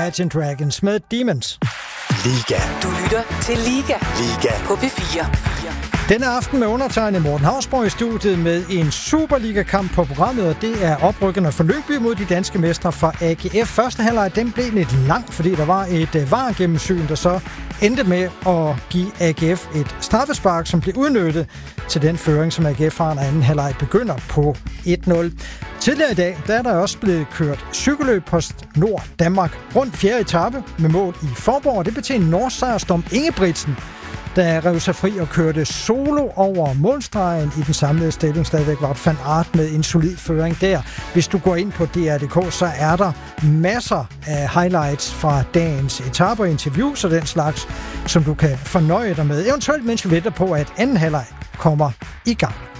Imagine Dragons med Demons. Liga. Du lytter til Liga. Liga. På P4. Denne aften med undertegnet Morten Hausborg i studiet med en Superliga-kamp på programmet, og det er oprykkerne for Lyngby mod de danske mestre fra AGF. Første halvleg, den blev lidt lang, fordi der var et VAR-gennemsyn, der så endte med at give AGF et straffespark, som blev udnyttet til den føring, som AGF har, når anden halvleg begynder på 1-0. Tidligere i dag, der er der også blevet kørt cykelløb på Nord Danmark rundt 4. etape med mål i Forborg, og det betød en norsk-sejrstorm Ingebrigtsen, der rev sig fri og kørte solo over målstregen i den samlede stilling. Stadigvæk var Van Aert med en solid føring der. Hvis du går ind på DR.dk, så er der masser af highlights fra dagens etaper, interviews og den slags, som du kan fornøje dig med. Eventuelt mens vi venter på, at anden halvleg kommer i gang.